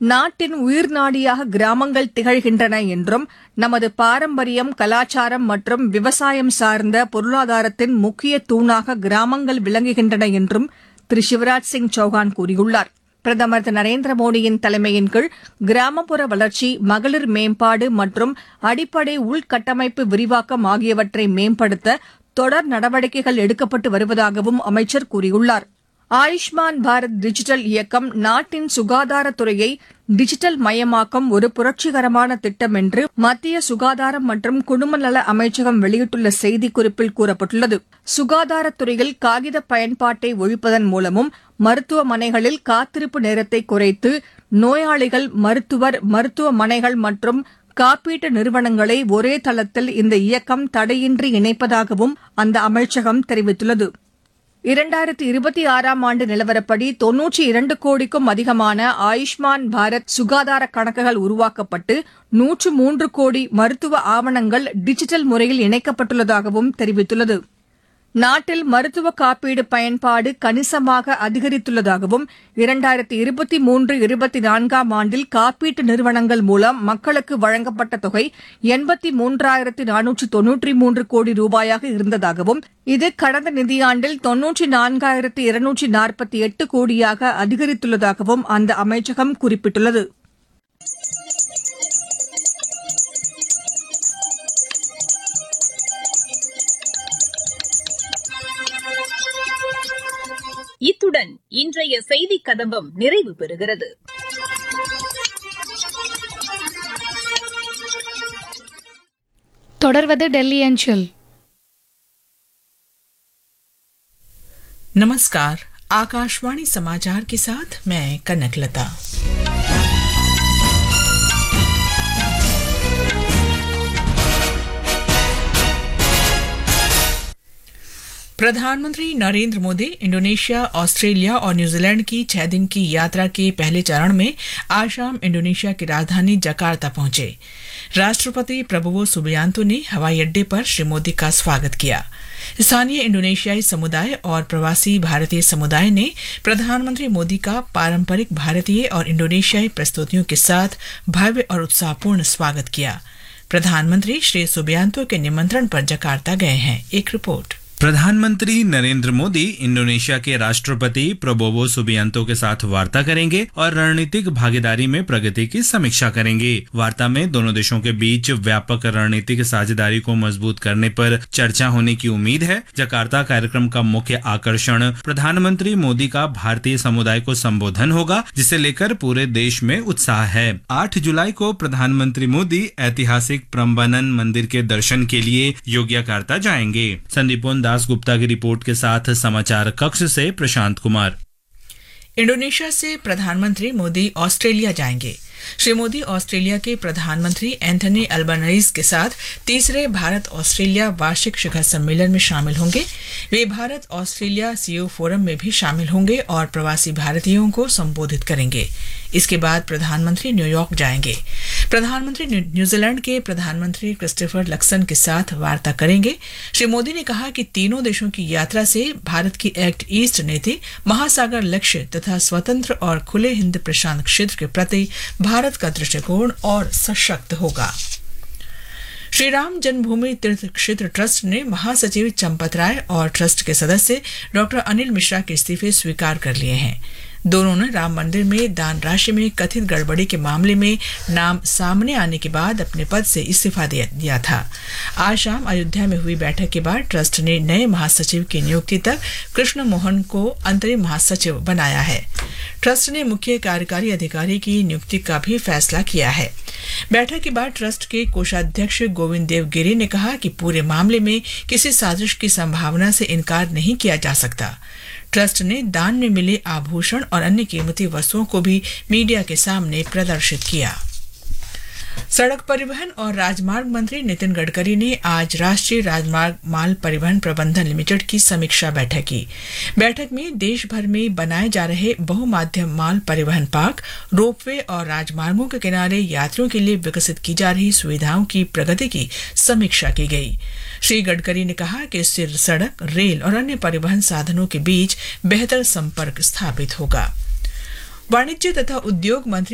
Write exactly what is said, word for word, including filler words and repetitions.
நாட்டின் உயிர்நாடியாக கிராமங்கள் திகழ்கின்றன என்றும் நமது பாரம்பரியம், கலாச்சாரம் மற்றும் விவசாயம் சார்ந்த பொருளாதாரத்தின் முக்கிய தூணாக கிராமங்கள் விளங்குகின்றன என்றும் திரு சிவராஜ் சிங் சௌஹான் கூறியுள்ளார். பிரதமர் திரு நரேந்திர மோடியின் தலைமையின் கீழ் கிராமப்புற வளர்ச்சி, மகளிர் மேம்பாடு மற்றும் அடிப்படை உள்கட்டமைப்பு விரிவாக்கம் ஆகியவற்றை மேம்படுத்த தொடர் நடவடிக்கைகள் எடுக்கப்பட்டு வருவதாகவும் அமைச்சர் கூறியுள்ளார். ஆயுஷ்மான் பாரத் டிஜிட்டல் இயக்கம் நாட்டின் சுகாதாரத்துறையை டிஜிட்டல் மயமாக்கும் ஒரு புரட்சிகரமான திட்டம் என்று மத்திய சுகாதாரம் மற்றும் குடும்ப நல அமைச்சகம் வெளியிட்டுள்ள செய்திக்குறிப்பில் கூறப்பட்டுள்ளது. சுகாதாரத்துறையில் காகித பயன்பாட்டை ஒழிப்பதன் மூலமும் மருத்துவமனைகளில் காத்திருப்பு நேரத்தை குறைத்து நோயாளிகள், மருத்துவர், மருத்துவமனைகள் மற்றும் காப்பீட்டு நிறுவனங்களை ஒரே தளத்தில் இந்த இயக்கம் தடையின்றி இணைப்பதாகவும் அந்த அமைச்சகம் தெரிவித்துள்ளது. இரண்டாயிரத்து இருபத்தி ஆறாம் ஆண்டு நிலவரப்படி தொன்னூற்றி இரண்டு கோடிக்கும் அதிகமான ஆயுஷ்மான் பாரத் சுகாதார கணக்குகள் உருவாக்கப்பட்டு நூற்று மூன்று கோடி மருத்துவ ஆவணங்கள் டிஜிட்டல் முறையில் இணைக்கப்பட்டுள்ளதாகவும் தெரிவித்துள்ளது. நாட்டில் மருத்துவ காப்பீடு பயன்பாடு கணிசமாக அதிகரித்துள்ளதாகவும் இரண்டாயிரத்து இருபத்தி மூன்று இருபத்தி நான்காம் ஆண்டில் காப்பீட்டு நிறுவனங்கள் மூலம் மக்களுக்கு வழங்கப்பட்ட தொகை எண்பத்தி மூன்றாயிரத்து நானூற்று தொன்னூற்றி மூன்று கோடி ரூபாயாக இருந்ததாகவும் இது கடந்த நிதியாண்டில் தொன்னூற்றி நான்காயிரத்து இருநூற்றி நாற்பத்தி எட்டு கோடியாக அதிகரித்துள்ளதாகவும் அந்த அமைச்சகம் குறிப்பிட்டுள்ளது. இத்துடன் இன்றைய செய்தி கதம்பம் நிறைவு பெறுகிறது. தொடர்வது டெல்லி அஞ்சல். नमस्कार, आकाशवाणी समाचार के साथ मैं कनकलता। प्रधानमंत्री नरेंद्र मोदी इंडोनेशिया, ऑस्ट्रेलिया और न्यूजीलैंड की छह दिन की यात्रा के पहले चरण में आज शाम इंडोनेशिया की राजधानी जकार्ता पहुंचे। राष्ट्रपति प्रबोवो सुबियांतो ने हवाई अड्डे पर श्री मोदी का स्वागत किया। स्थानीय इंडोनेशियाई समुदाय और प्रवासी भारतीय समुदाय ने प्रधानमंत्री मोदी का पारंपरिक भारतीय और इंडोनेशियाई प्रस्तुतियों के साथ भव्य और उत्साहपूर्ण स्वागत किया। प्रधानमंत्री श्री सुबियांतो के निमंत्रण पर जकार्ता गए हैं। एक रिपोर्ट। प्रधानमंत्री नरेंद्र मोदी इंडोनेशिया के राष्ट्रपति प्रबोवो सुबियांतो के साथ वार्ता करेंगे और रणनीतिक भागीदारी में प्रगति की समीक्षा करेंगे। वार्ता में दोनों देशों के बीच व्यापक रणनीतिक साझेदारी को मजबूत करने पर चर्चा होने की उम्मीद है। जकार्ता कार्यक्रम का मुख्य आकर्षण प्रधानमंत्री मोदी का भारतीय समुदाय को संबोधन होगा, जिसे लेकर पूरे देश में उत्साह है। आठ जुलाई को प्रधानमंत्री मोदी ऐतिहासिक प्रम्बानन मंदिर के दर्शन के लिए योग्यकार्ता जाएंगे। संदीपोन दास गुप्ता की रिपोर्ट के साथ समाचार कक्ष से प्रशांत कुमार। इंडोनेशिया से प्रधानमंत्री मोदी ऑस्ट्रेलिया जाएंगे। श्री मोदी ऑस्ट्रेलिया के प्रधानमंत्री एंथनी अल्बनीज के साथ तीसरे भारत ऑस्ट्रेलिया वार्षिक शिखर सम्मेलन में शामिल होंगे। वे भारत ऑस्ट्रेलिया सीईओ फोरम में भी शामिल होंगे और प्रवासी भारतीयों को संबोधित करेंगे। इसके बाद प्रधानमंत्री न्यूयॉर्क जाएंगे। प्रधानमंत्री न्यूजीलैंड के प्रधानमंत्री क्रिस्टोफर लक्सन के साथ वार्ता करेंगे। श्री मोदी ने कहा कि तीनों देशों की यात्रा से भारत की एक्ट ईस्ट नीति, महासागर लक्ष्य तथा स्वतंत्र और खुले हिंद प्रशांत क्षेत्र के प्रति भारत का दृष्टिकोण और सशक्त होगा। श्री राम जन्मभूमि तीर्थ क्षेत्र ट्रस्ट ने महासचिव चंपत राय और ट्रस्ट के सदस्य डॉक्टर अनिल मिश्रा के इस्तीफे स्वीकार कर लिए हैं। दोनों ने राम मंदिर में दान राशि में कथित गड़बड़ी के मामले में नाम सामने आने के बाद अपने पद से इस्तीफा दिया था। आज शाम अयोध्या में हुई बैठक के बाद ट्रस्ट ने नए महासचिव की नियुक्ति तक कृष्ण मोहन को अंतरिम महासचिव बनाया है। ट्रस्ट ने मुख्य कार्यकारी अधिकारी की नियुक्ति का भी फैसला किया है। बैठक के बाद ट्रस्ट के कोषाध्यक्ष गोविंद देव गिरी ने कहा कि पूरे मामले में किसी साजिश की संभावना से इनकार नहीं किया जा सकता। ट्रस्ट ने दान में मिले आभूषण और अन्य कीमती वस्तुओं को भी मीडिया के सामने प्रदर्शित किया। सड़क परिवहन और राजमार्ग मंत्री नितिन गडकरी ने आज राष्ट्रीय राजमार्ग माल परिवहन प्रबंधन लिमिटेड की समीक्षा बैठक की। बैठक में देश भर में बनाए जा रहे बहुमाध्यम माल परिवहन पार्क, रोपवे और राजमार्गों के किनारे यात्रियों के लिए विकसित की जा रही सुविधाओं की प्रगति की समीक्षा की गई। श्री गडकरी ने कहा कि इससे सड़क, रेल और अन्य परिवहन साधनों के बीच बेहतर संपर्क स्थापित होगा। वाणिज्य तथा उद्योग मंत्री